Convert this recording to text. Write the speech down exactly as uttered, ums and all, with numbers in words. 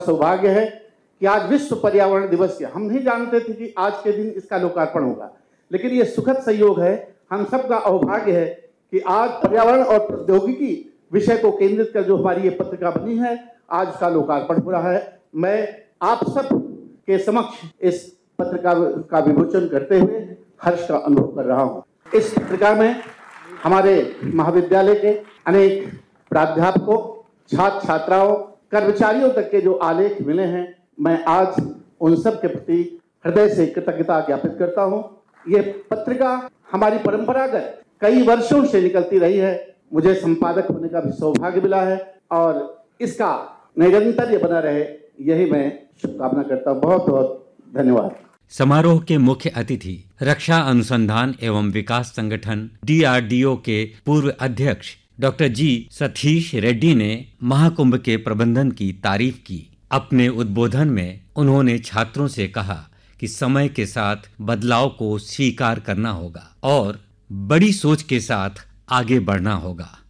सौभाग्य है कि आज विश्व पर्यावरण दिवस है। हम नहीं जानते थे कि आज के दिन इसका लोकार्पण होगा, लेकिन ये सुखद संयोग है, हम सबका सौभाग्य है कि आज पर्यावरण और प्रौद्योगिकी विषय को केंद्रित कर जो हमारी ये पत्रिका बनी है, आज उसका लोकार्पण हो रहा है। मैं आप सब के समक्ष इस पत्रिका का विमोचन करते हुए हर्ष का अनुभव कर रहा हूँ। इस पत्रिका में हमारे महाविद्यालय के अनेक प्राध्यापकों, छात्र छात्राओं, कर्मचारियों तक के जो आलेख मिले हैं, मैं आज उन सब के प्रति हृदय से कृतज्ञता ज्ञापित करता हूं। ये पत्रिका हमारी परंपरागत कई वर्षों से निकलती रही है। मुझे संपादक होने का भी सौभाग्य मिला है और इसका निरंतर ये बना रहे, यही मैं शुभकामना करता हूं। बहुत बहुत धन्यवाद। समारोह के मुख्य अतिथि रक्षा अनुसंधान एवं विकास संगठन डी आर डी ओ के पूर्व अध्यक्ष डॉक्टर जी सतीश रेड्डी ने महाकुंभ के प्रबंधन की तारीफ की। अपने उद्बोधन में उन्होंने छात्रों से कहा कि समय के साथ बदलाव को स्वीकार करना होगा और बड़ी सोच के साथ आगे बढ़ना होगा।